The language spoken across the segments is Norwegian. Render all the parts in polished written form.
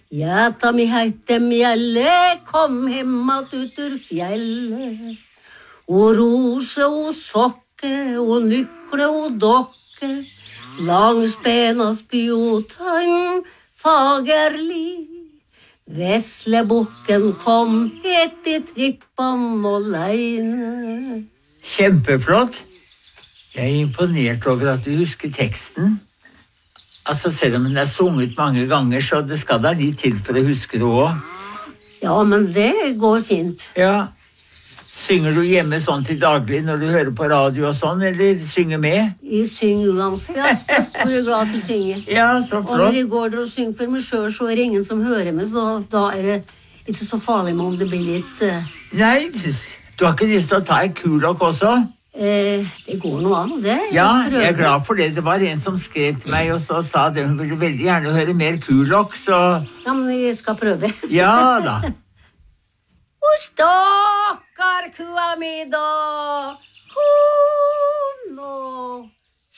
Gjæta mi heite mjelle, kom hemmat ut ur fjellet. Og rose og sokke, og nykle og dokke, langs Benasby og tøgn, fagerlig. Veslebukken kom hett I trippan og leine. Kjempeflott. Jeg imponert over at du husker teksten. Altså, selv om den sunget mange ganger, så det skal da litt til for å huske det også. Ja, men det går fint. Ja. Synger du hjemme sånn til daglig når du hører på radio og sånn, eller synger med? Jeg synger uansett. Jeg er glad til å synge. Ja, så flott. Og når jeg går der og synger for meg selv, så det ingen som hører meg, så da det ikke så farlig med om det blir litt... Nei, du har ikke lyst til å ta en kulokk også? Det går noe an, det. Ja, jeg er glad for det. Det var en som skrev til meg og så sa det. Hun ville veldig gjerne høre mer kulokk, så... Ja, men jeg skal prøve. Ja, da. Hvor stakkar kua mi da, kom og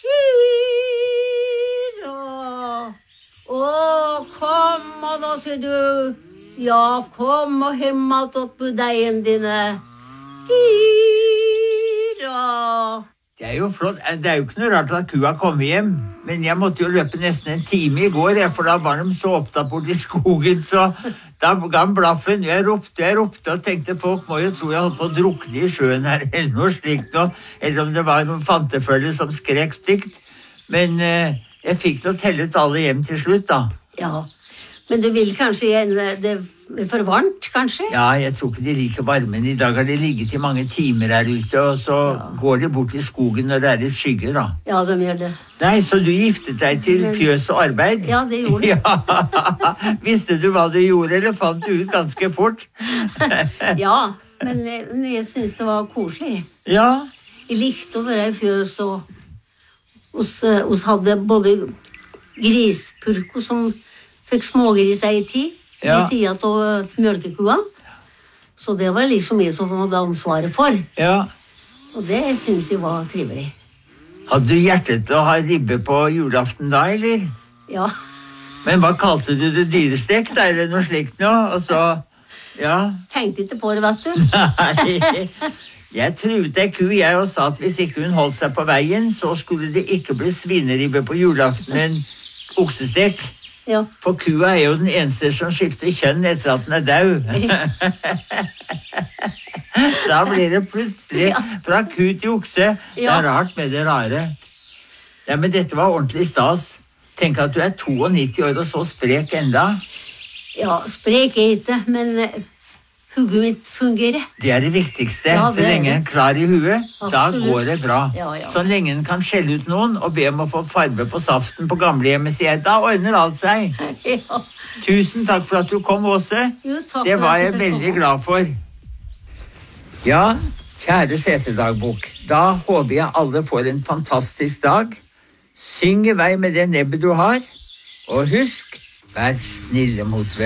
kyra. Å, kom og da sier du, ja, kom og himmelt åt budeien dine, kyra. Det er jo flott. Det er jo ikke noe rart at kua kommer hjem, men jeg måtte jo løpe nesten en time I går, for da var de så opptatt bort I skogen, så da ga han blaffen. Jeg ropte og tenkte folk må jo tro jeg holdt på å drukne I sjøen her, eller noe slikt nå, eller om det var noen fantefølge som skrek stygt. Men jeg fikk nå tellet alle hjem til slutt, da. Ja, men du vil kanskje gjerne det for varmt, kanskje? Ja, jeg tror ikke de liker varmen. I dag har de ligget I mange timer her ute, og så går de bort I skogen når det litt skygge, da. Ja, de gjør det. Nei, så du giftet deg til fjøs og arbeid? Ja, det gjorde jeg. Ja. Visste du hva du gjorde, eller fant du ut ganske fort? Ja, men jeg synes det var koselig. Ja. Jeg likte å være I fjøs, og oss hadde både grispurko som fikk smågriser I tid, Ja. De sier at det var mjølkekua, så det var liksom jeg som hadde ansvaret for. Ja. Og det synes jeg var trivelig. Hadde du hjertet til å ha ribbe på julaften da, eller? Ja. Men hva kalte du det, dyrestek da, eller noe slikt nå? Og så, ja. Tenkte ikke på det, vet du. Nei. Jeg truet ei ku, jeg, og sa at hvis ikke hun holdt seg på veien, så skulle det ikke bli svineribbe på julaften, men oksestek. Ja. For kua jo den eneste som skifter kjønn etter at den død. Da blir det plutselig fra ku til okse. Det rart med det rare. Ja, men dette var ordentlig stas. Tenk at du 92 år og så sprek enda. Ja, sprek ikke, men hugget mitt fungerer. Det det viktigste. Ja, så lenge en klar I huet, da går det bra. Ja, ja. Så lenge en kan skjelle ut noen og be om å få farve på saften på gamlehjemmet, sier jeg, da ordner alt seg. Ja. Tusen takk for at du kom, Åse. Jo, takk Det for var at jeg du fikk veldig komme. glad for. Ja, kjære Seterdagbok, da håper jeg alle får en fantastisk dag. Syng I vei med det nebbet du har, og husk, vær snille mot hverandre.